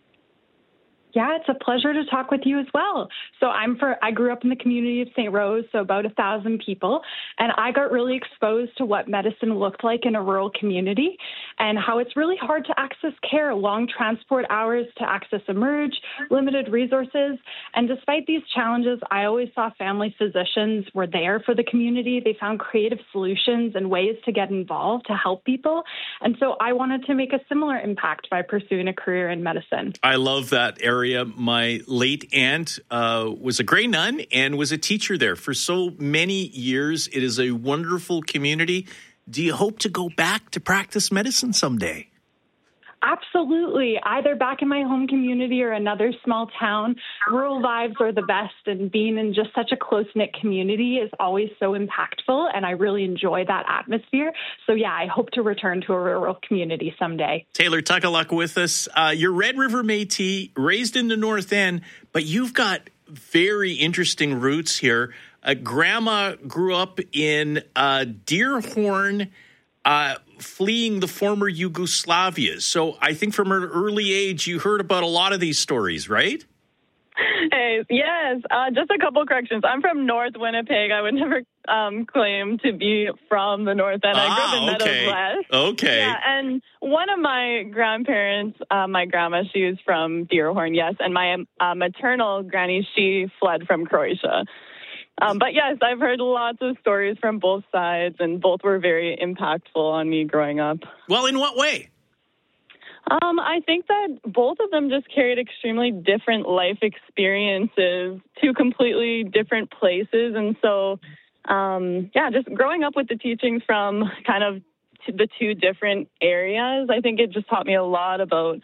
Yeah, it's a pleasure to talk with you as well. So I'm for, I grew up in the community of Saint Rose, so about a thousand people, and I got really exposed to what medicine looked like in a rural community and how it's really hard to access care, long transport hours to access Emerge, limited resources. And despite these challenges, I always saw family physicians were there for the community. They found creative solutions and ways to get involved to help people. And so I wanted to make a similar impact by pursuing a career in medicine.
I love that area. My late aunt uh, was a Grey Nun and was a teacher there for so many years. It is a wonderful community. Do you hope to go back to practice medicine someday?
Absolutely. Either back in my home community or another small town. Rural vibes are the best, and being in just such a close-knit community is always so impactful, and I really enjoy that atmosphere. So, yeah, I hope to return to a rural community someday.
Taylor Tuckaluk with us. Uh, you're Red River Métis, raised in the North End, but you've got very interesting roots here. Uh, Grandma grew up in uh, Deerhorn, uh, fleeing the former Yugoslavia. So I think from an early age, you heard about a lot of these stories, right?
Hey, yes. Uh, just a couple corrections. I'm from North Winnipeg. I would never um, claim to be from the North End. I grew up in
Ah, okay.
Meadows West.
Okay.
Yeah, and one of my grandparents, uh, my grandma, she was from Deerhorn, yes, and my uh, maternal granny, she fled from Croatia. Um, but yes, I've heard lots of stories from both sides, and both were very impactful on me growing up.
Well, in what way?
Um, I think that both of them just carried extremely different life experiences to completely different places. And so, um, yeah, just growing up with the teachings from kind of t- the two different areas, I think it just taught me a lot about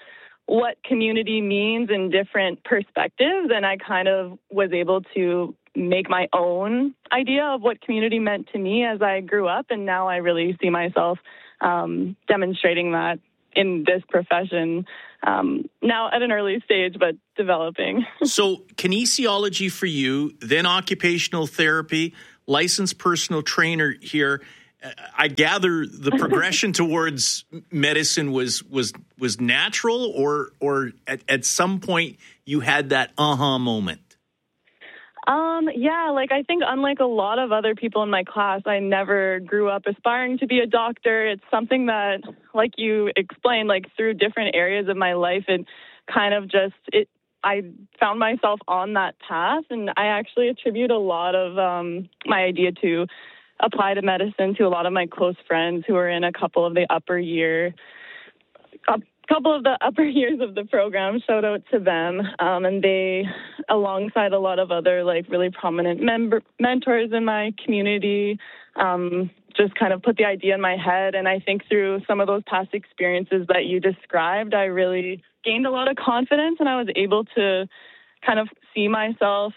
what community means in different perspectives, and I kind of was able to make my own idea of what community meant to me as I grew up, and now I really see myself um, demonstrating that in this profession um, now at an early stage, but developing.
So kinesiology for you, then occupational therapy, licensed personal trainer here. I gather the progression towards medicine was was was natural, or or at, at some point you had that aha moment?
Um, yeah, like I think unlike a lot of other people in my class, I never grew up aspiring to be a doctor. It's something that, like you explained, like through different areas of my life, it kind of just, it. I found myself on that path, and I actually attribute a lot of um, my idea to apply to medicine to a lot of my close friends who are in a couple of the upper year, a couple of the upper years of the program. Shout out to them. Um, and they, alongside a lot of other like really prominent member, mentors in my community, um, just kind of put the idea in my head. And I think through some of those past experiences that you described, I really gained a lot of confidence, and I was able to kind of see myself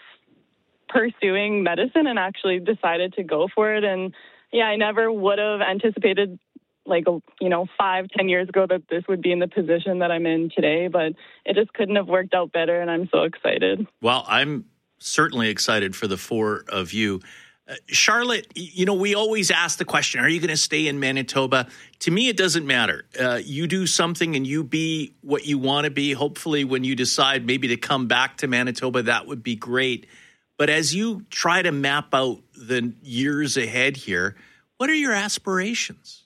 pursuing medicine and actually decided to go for it. And yeah, I never would have anticipated like, you know, five, ten years ago that this would be in the position that I'm in today, but it just couldn't have worked out better. And I'm so excited.
Well, I'm certainly excited for the four of you. Uh, Charlotte, you know, we always ask the question, are you going to stay in Manitoba? To me, it doesn't matter. Uh, you do something and you be what you want to be. Hopefully when you decide maybe to come back to Manitoba, that would be great. But as you try to map out the years ahead here, what are your aspirations?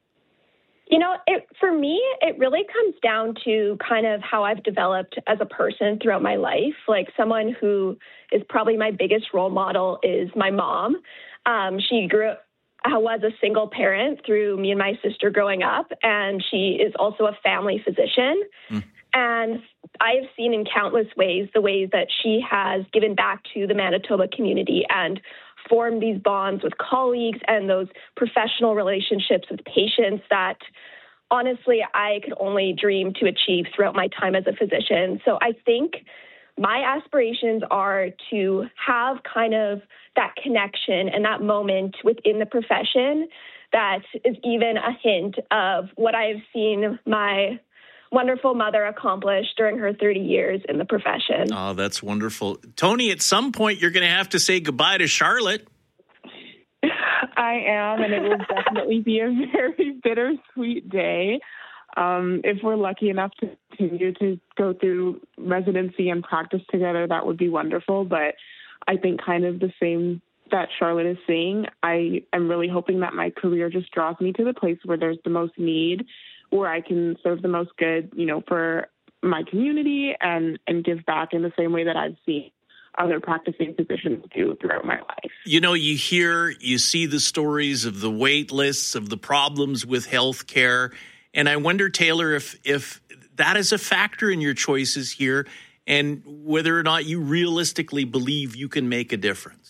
You know, it, for me, it really comes down to kind of how I've developed as a person throughout my life. Like someone who is probably my biggest role model is my mom. Um, she grew up, was a single parent through me and my sister growing up, and she is also a family physician. Mm. And I've seen in countless ways the ways that she has given back to the Manitoba community and formed these bonds with colleagues and those professional relationships with patients that honestly I could only dream to achieve throughout my time as a physician. So I think my aspirations are to have kind of that connection and that moment within the profession that is even a hint of what I've seen my wonderful mother accomplished during her thirty years in the profession.
Oh, that's wonderful. Tony, at some point you're going to have to say goodbye to Charlotte.
I am, and it will definitely be a very bittersweet day. Um, if we're lucky enough to continue to go through residency and practice together, that would be wonderful. But I think kind of the same that Charlotte is saying, I am really hoping that my career just draws me to the place where there's the most need, where I can serve the most good, you know, for my community and, and give back in the same way that I've seen other practicing physicians do throughout my life.
You know, you hear, you see the stories of the wait lists, of the problems with healthcare. And I wonder, Taylor, if if that is a factor in your choices here and whether or not you realistically believe you can make a difference.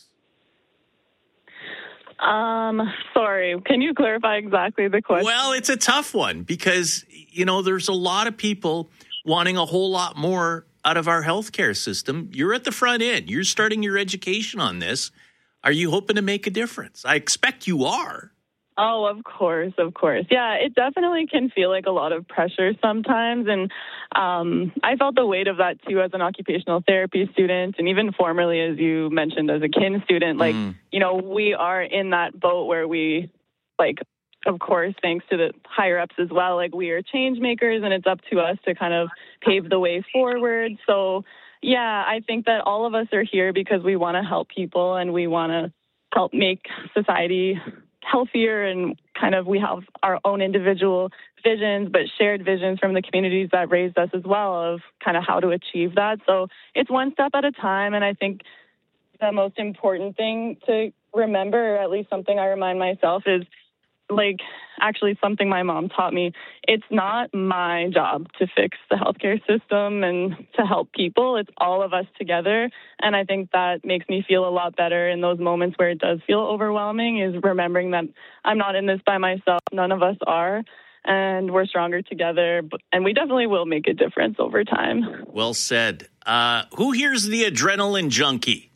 Um, sorry, can you clarify exactly the question?
Well, it's a tough one because, you know, there's a lot of people wanting a whole lot more out of our healthcare system. You're at the front end. You're starting your education on this. Are you hoping to make a difference? I expect you are.
Oh, of course, of course. Yeah, it definitely can feel like a lot of pressure sometimes. And um, I felt the weight of that, too, as an occupational therapy student. And even formerly, as you mentioned, as a kin student, like, mm. you know, we are in that boat where we, like, of course, thanks to the higher ups as well, like we are change makers and it's up to us to kind of pave the way forward. So, yeah, I think that all of us are here because we want to help people and we want to help make society healthier, and kind of we have our own individual visions, but shared visions from the communities that raised us as well of kind of how to achieve that. So it's one step at a time. And I think the most important thing to remember, or at least something I remind myself, is like actually something my mom taught me. It's not my job to fix the healthcare system and to help people. It's all of us together. And I think that makes me feel a lot better in those moments where it does feel overwhelming, is remembering that I'm not in this by myself. None of us are. and we're stronger together. And we definitely will make a difference over time.
Well said. Uh, who here's the adrenaline junkie?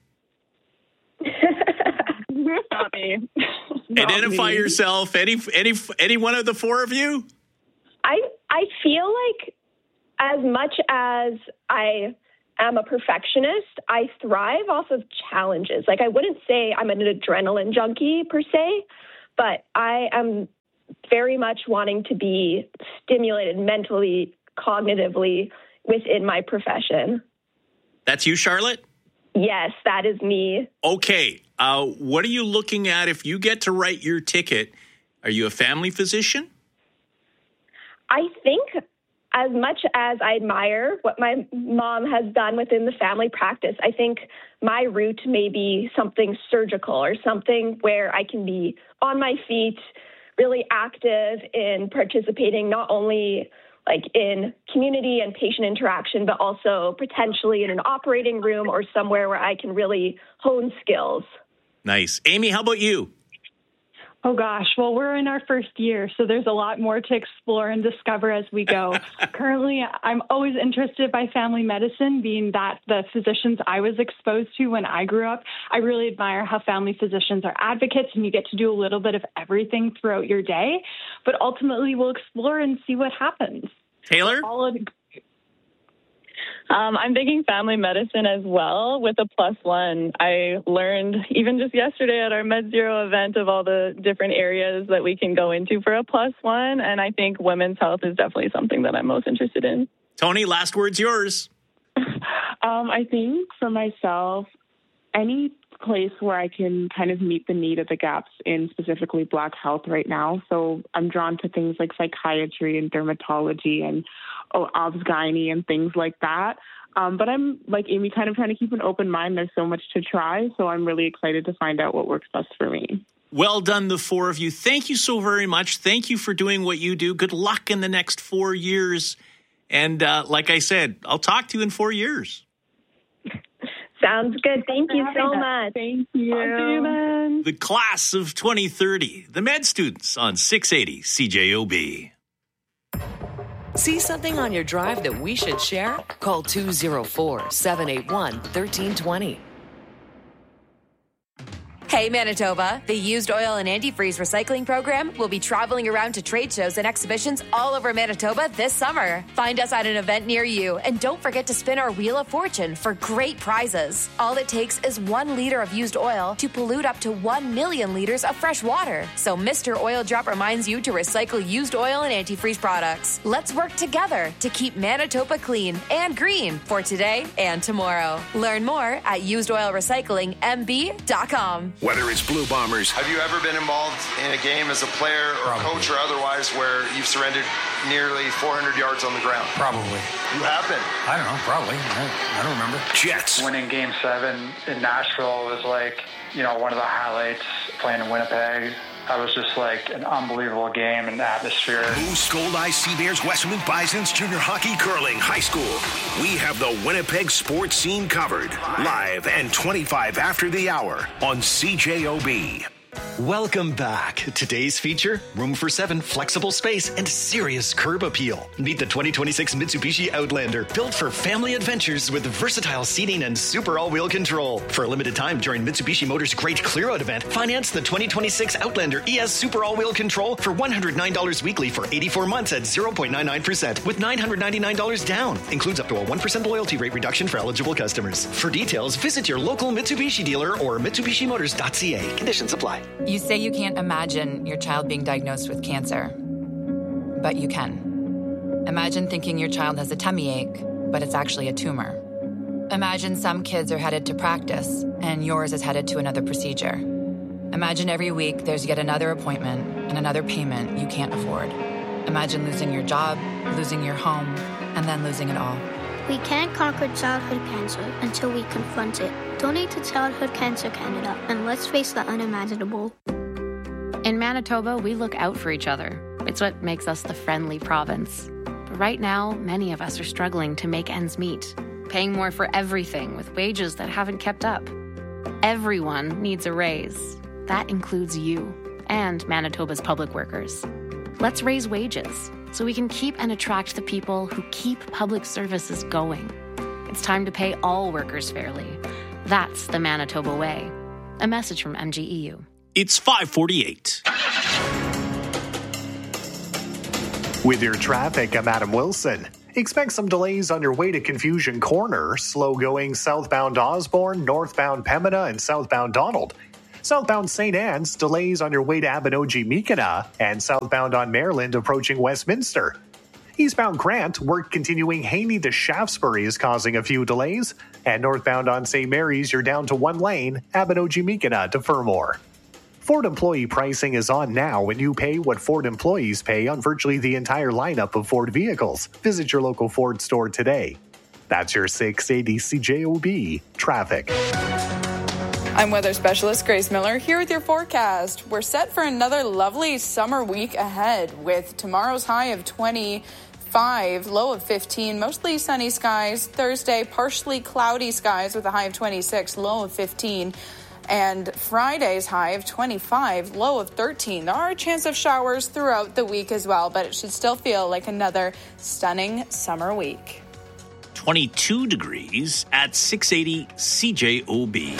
Not me. Not
Identify
me.
yourself. Any, any, any one of the four of you?
I I feel like as much as I am a perfectionist, I thrive off of challenges. Like, I wouldn't say I'm an adrenaline junkie per se, but I am very much wanting to be stimulated mentally, cognitively within my profession.
That's you, Charlotte?
Yes, that is me.
Okay. Uh, what are you looking at if you get to write your ticket? Are you a family physician?
I think as much as I admire what my mom has done within the family practice, I think my route may be something surgical or something where I can be on my feet, really active in participating not only like in community and patient interaction, but also potentially in an operating room or somewhere where I can really hone skills.
Nice. Amy, how about you?
Oh, gosh. Well, we're in our first year, so there's a lot more to explore and discover as we go. Currently, I'm always interested by family medicine, being that the physicians I was exposed to when I grew up. I really admire how family physicians are advocates, and you get to do a little bit of everything throughout your day. But ultimately, we'll explore and see what happens.
Taylor?
All of
Um, I'm thinking family medicine as well with a plus one. I learned even just yesterday at our Med Zero event of all the different areas that we can go into for a plus one. And I think women's health is definitely something that I'm most interested in.
Tony, last word's yours.
Um, I think for myself, any place where I can kind of meet the need of the gaps in specifically Black health right now. So I'm drawn to things like psychiatry and dermatology and oh, obs-gynae and things like that. Um, but I'm, like Amy, kind of trying to keep an open mind. There's so much to try, so I'm really excited to find out what works best for me.
Well done, the four of you. Thank you so very much. Thank you for doing what you do. Good luck in the next four years. And uh, like I said, I'll talk to you in four years.
Sounds good. Thank you so much.
Thank you.
Talk to you then.
The class of twenty thirty, the med students on six eighty C J O B.
See something on your drive that we should share? Call two oh four, seven eight one, one three two oh.
Hey Manitoba, the Used Oil and Antifreeze recycling program will be traveling around to trade shows and exhibitions all over Manitoba this summer. Find us at an event near you, and don't forget to spin our Wheel of Fortune for great prizes. All it takes is one liter of used oil to pollute up to one million liters of fresh water. So Mister Oil Drop reminds you to recycle used oil and antifreeze products. Let's work together to keep Manitoba clean and green for today and tomorrow. Learn more at used oil recycling m b dot com.
Whether it's Blue Bombers.
Have you ever been involved in a game as a player or Probably. coach or otherwise where you've surrendered nearly four hundred yards on the ground?
Probably.
You have been?
I don't know. Probably. I, I don't remember.
Jets.
Winning Game seven in Nashville was like, you know, one of the highlights playing in Winnipeg. That was just like an unbelievable game and atmosphere.
Moose, Gold Eyes, Sea Bears, Westmount Bisons, junior hockey, curling, high school. We have the Winnipeg sports scene covered. Live and twenty-five after the hour on C J O B.
Welcome back. Today's feature, room for seven, flexible space, and serious curb appeal. Meet the twenty twenty-six Mitsubishi Outlander, built for family adventures with versatile seating and super all-wheel control. For a limited time during Mitsubishi Motors' Great Clear-Out event, finance the twenty twenty-six Outlander E S Super All-Wheel Control for one hundred nine dollars weekly for eighty-four months at zero point nine nine percent with nine hundred ninety-nine dollars down. Includes up to a one percent loyalty rate reduction for eligible customers. For details, visit your local Mitsubishi dealer or mitsubishi motors dot c a. Conditions apply.
You say you can't imagine your child being diagnosed with cancer, but you can. Imagine thinking your child has a tummy ache, but it's actually a tumor. Imagine some kids are headed to practice, and yours is headed to another procedure. Imagine every week there's yet another appointment and another payment you can't afford. Imagine losing your job, losing your home, and then losing it all.
We can't conquer childhood cancer until we confront it. Donate to Childhood Cancer Canada, and let's face the unimaginable.
In Manitoba, we look out for each other. It's what makes us the friendly province. But right now, many of us are struggling to make ends meet, paying more for everything with wages that haven't kept up. Everyone needs a raise. That includes you and Manitoba's public workers. Let's raise wages so we can keep and attract the people who keep public services going. It's time to pay all workers fairly. That's the Manitoba way. A message from M G E U.
It's five forty-eight.
With your traffic, I'm Adam Wilson. Expect some delays on your way to Confusion Corner, slow-going southbound Osborne, northbound Pembina, and southbound Donald. Southbound Saint Anne's, delays on your way to Abinogi-Meekina, and southbound on Maryland approaching Westminster. Eastbound Grant, work continuing Haney to Shaftesbury is causing a few delays, and northbound on Saint Mary's, you're down to one lane, Abinogi-Meekina to Fermor. Ford employee pricing is on now when you pay what Ford employees pay on virtually the entire lineup of Ford vehicles. Visit your local Ford store today. That's your six eighty C J O B traffic.
I'm weather specialist Grace Miller here with your forecast. We're set for another lovely summer week ahead with tomorrow's high of twenty-five, low of fifteen, mostly sunny skies. Thursday, partially cloudy skies with a high of twenty-six, low of fifteen. And Friday's high of twenty-five, low of thirteen. There are a chance of showers throughout the week as well, but it should still feel like another stunning summer week.
twenty-two degrees at six eighty C J O B.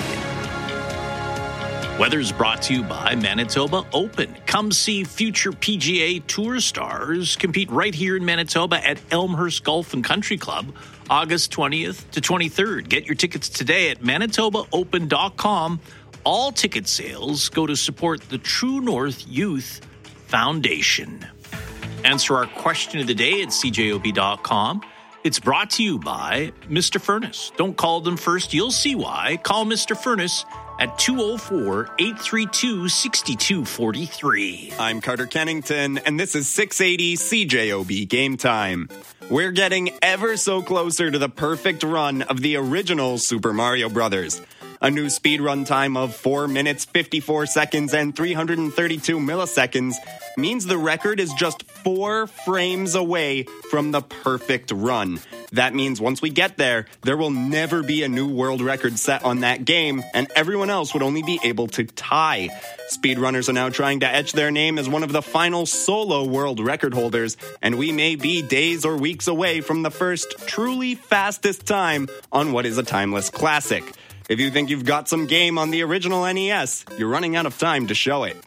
Weather's brought to you by Manitoba Open. Come see future P G A Tour stars compete right here in Manitoba at Elmhurst Golf and Country Club, August twentieth to twenty-third. Get your tickets today at manitoba open dot com. All ticket sales go to support the True North Youth Foundation. Answer our question of the day at C J O B dot com. It's brought to you by Mister Furnace. Don't call them first. You'll see why. Call Mister Furnace at two oh four, eight three two, six two four three.
I'm Carter Kennington, and this is six eighty C J O B Game Time. We're getting ever so closer to the perfect run of the original Super Mario Brothers. A new speedrun time of four minutes, fifty-four seconds, and three hundred thirty-two milliseconds means the record is just four frames away from the perfect run. That means once we get there, there will never be a new world record set on that game, and everyone else would only be able to tie. Speedrunners are now trying to etch their name as one of the final solo world record holders, and we may be days or weeks away from the first truly fastest time on what is a timeless classic. If you think you've got some game on the original N E S, you're running out of time to show it.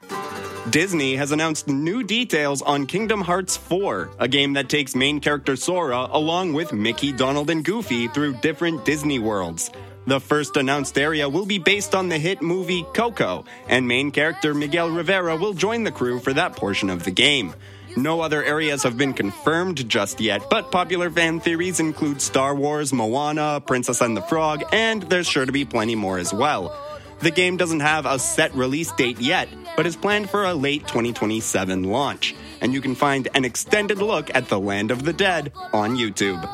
Disney has announced new details on Kingdom Hearts four, a game that takes main character Sora along with Mickey, Donald, and Goofy through different Disney worlds. The first announced area will be based on the hit movie Coco, and main character Miguel Rivera will join the crew for that portion of the game. No other areas have been confirmed just yet, but popular fan theories include Star Wars, Moana, Princess and the Frog, and there's sure to be plenty more as well. The game doesn't have a set release date yet, but is planned for a late twenty twenty-seven launch, and you can find an extended look at the Land of the Dead on YouTube.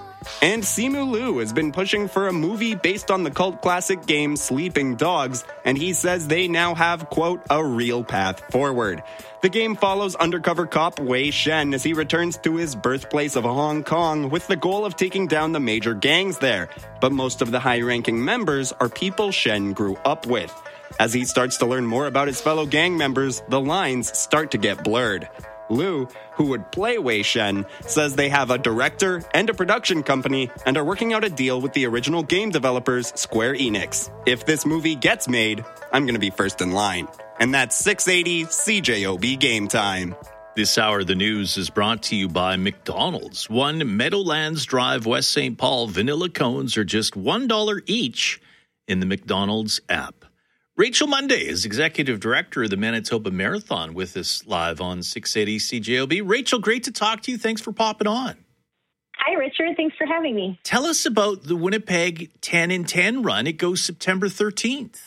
And Simu Liu has been pushing for a movie based on the cult classic game Sleeping Dogs, and he says they now have, quote, a real path forward. The game follows undercover cop Wei Shen as he returns to his birthplace of Hong Kong with the goal of taking down the major gangs there, but most of the high-ranking members are people Shen grew up with. As he starts to learn more about his fellow gang members, the lines start to get blurred. Liu, who would play Wei Shen, says they have a director and a production company and are working out a deal with the original game developers, Square Enix. If this movie gets made, I'm going to be first in line. And that's six eighty C J O B Game Time.
This hour, the news is brought to you by McDonald's. One Meadowlands Drive, West Saint Paul vanilla cones are just one dollar each in the McDonald's app. Rachel Monday is Executive Director of the Manitoba Marathon with us live on six eighty C J O B. Rachel, great to talk to you. Thanks for popping on.
Hi, Richard. Thanks for having me.
Tell us about the Winnipeg ten in ten run. It goes September thirteenth.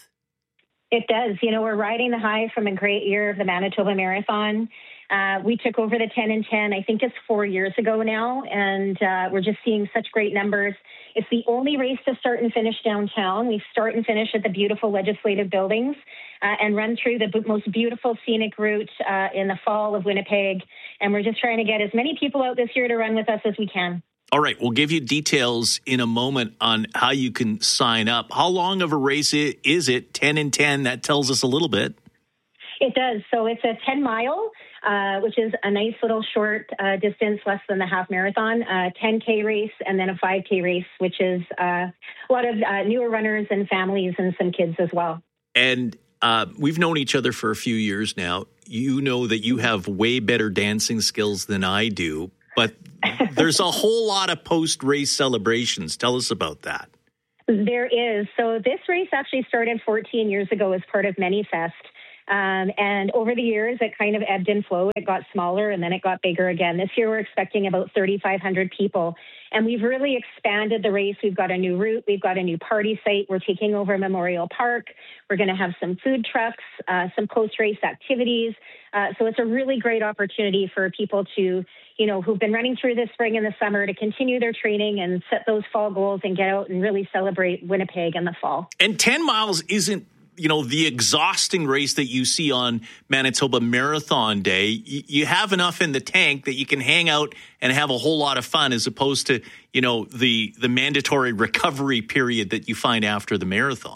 It does. You know, we're riding the high from a great year of the Manitoba Marathon. Uh, we took over the ten in ten, I think it's four years ago now, and uh, we're just seeing such great numbers. It's the only race to start and finish downtown. We start and finish at the beautiful legislative buildings uh, and run through the b- most beautiful scenic route uh, in the fall of Winnipeg. And we're just trying to get as many people out this year to run with us as we can.
All right, we'll give you details in a moment on how you can sign up. How long of a race is it? ten in ten, that tells us a little bit.
It does. So it's a ten mile, uh, which is a nice little short uh, distance, less than the half marathon, a ten K race, and then a five K race, which is uh, a lot of uh, newer runners and families and some kids as well.
And uh, we've known each other for a few years now. You know that you have way better dancing skills than I do, but there's a whole lot of post-race celebrations. Tell us about that.
There is. So this race actually started fourteen years ago as part of ManyFest. Um, and over the years, it kind of ebbed and flowed. It got smaller and then it got bigger again. This year, we're expecting about thirty-five hundred people. And we've really expanded the race. We've got a new route. We've got a new party site. We're taking over Memorial Park. We're going to have some food trucks, uh, some post-race activities. Uh, so it's a really great opportunity for people to, you know, who've been running through the spring and the summer to continue their training and set those fall goals and get out and really celebrate Winnipeg in the fall.
And ten miles isn't, you know, the exhausting race that you see on Manitoba Marathon Day. You, you have enough in the tank that you can hang out and have a whole lot of fun, as opposed to, you know, the the mandatory recovery period that you find after the marathon.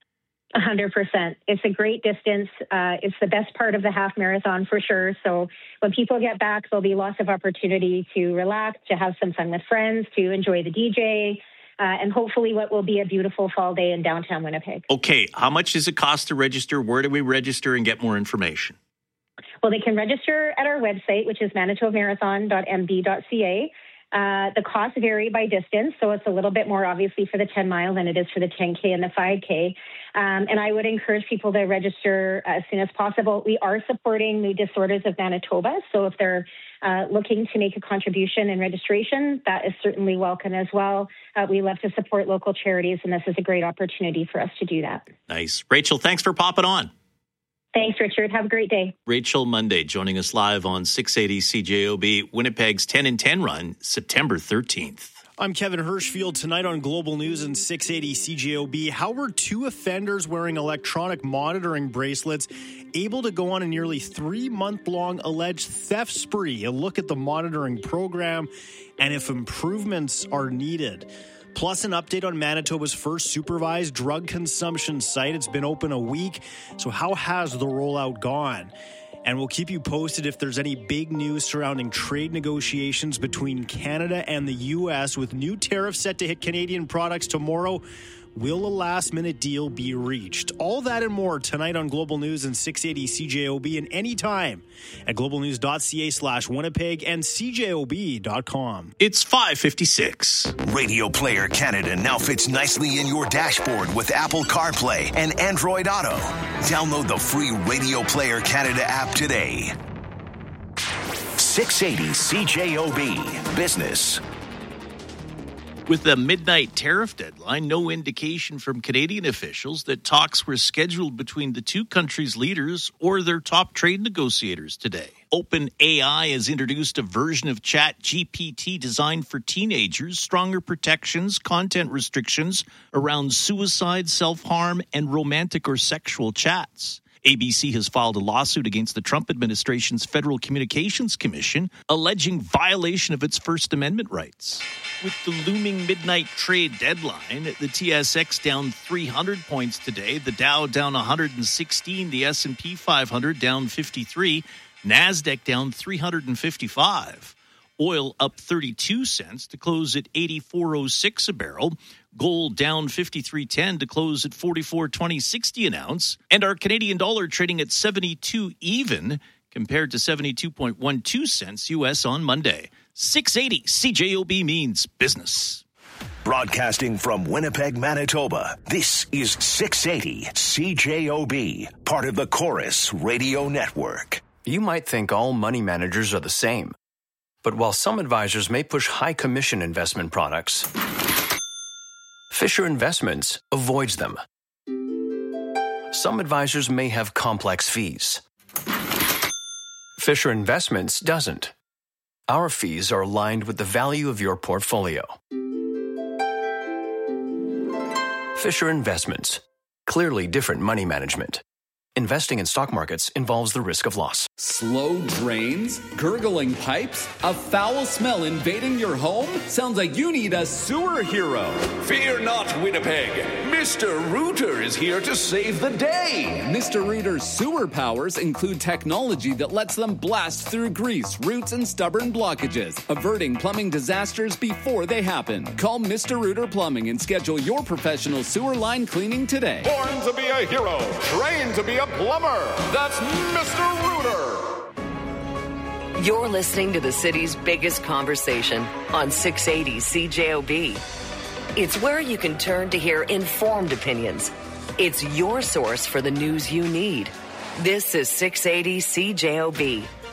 A hundred percent. It's a great distance. Uh, it's the best part of the half marathon for sure. So when people get back, there'll be lots of opportunity to relax, to have some fun with friends, to enjoy the D J. Uh, and hopefully what will be a beautiful fall day in downtown Winnipeg.
Okay, how much does it cost to register? Where do we register and get more information?
Well, they can register at our website, which is manitoba marathon dot m b dot c a. Uh, the costs vary by distance, so it's a little bit more obviously for the ten mile than it is for the ten K and the five K. Um, and I would encourage people to register as soon as possible. We are supporting Mood Disorders of Manitoba, so if they're uh, looking to make a contribution in registration, that is certainly welcome as well. Uh, we love to support local charities, and this is a great opportunity for us to do that.
Nice. Rachel, thanks for popping on.
Thanks, Richard. Have a great day.
Rachel Monday joining us live on six eighty C J O B, Winnipeg's ten and ten run, September thirteenth.
I'm Kevin Hirschfield. Tonight on Global News and six eighty C J O B, how were two offenders wearing electronic monitoring bracelets able to go on a nearly three-month-long alleged theft spree? A look at the monitoring program and if improvements are needed. Plus, an update on Manitoba's first supervised drug consumption site. It's been open a week, so how has the rollout gone? And we'll keep you posted if there's any big news surrounding trade negotiations between Canada and the U S, with new tariffs set to hit Canadian products tomorrow. Will a last-minute deal be reached? All that and more tonight on Global News and six eighty C J O B, and anytime at globalnews.ca slash Winnipeg and C J O B dot com.
It's five fifty-six.
Radio Player Canada now fits nicely in your dashboard with Apple CarPlay and Android Auto. Download the free Radio Player Canada app today. six eighty C J O B Business.
With the midnight tariff deadline, no indication from Canadian officials that talks were scheduled between the two countries' leaders or their top trade negotiators today. OpenAI has introduced a version of ChatGPT designed for teenagers, stronger protections, content restrictions around suicide, self-harm, and romantic or sexual chats. A B C has filed a lawsuit against the Trump administration's Federal Communications Commission, alleging violation of its First Amendment rights. With the looming midnight trade deadline, the T S X down three hundred points today, the Dow down one hundred sixteen, the S and P five hundred down fifty-three, NASDAQ down three hundred fifty-five. Oil up thirty-two cents to close at eighty-four oh six a barrel. Gold down fifty-three ten to close at forty-four twenty sixty an ounce. And our Canadian dollar trading at seventy-two even compared to seventy-two point one two cents U S on Monday. six eighty C J O B means business.
Broadcasting from Winnipeg, Manitoba, this is six eighty C J O B, part of the Chorus Radio Network.
You might think all money managers are the same. But while some advisors may push high commission investment products, Fisher Investments avoids them. Some advisors may have complex fees. Fisher Investments doesn't. Our fees are aligned with the value of your portfolio. Fisher Investments. Clearly different money management. Investing in stock markets involves the risk of loss.
Slow drains? Gurgling pipes? A foul smell invading your home? Sounds like you need a sewer hero.
Fear not, Winnipeg. Mister Rooter is here to save the day.
Mister Rooter's sewer powers include technology that lets them blast through grease, roots, and stubborn blockages, averting plumbing disasters before they happen. Call Mister Rooter Plumbing and schedule your professional sewer line cleaning today.
Born to be a hero, trained to be a plumber. That's Mister Rooter.
You're listening to the city's biggest conversation on six eighty C J O B. It's where you can turn to hear informed opinions. It's your source for the news you need. This is six eighty C J O B,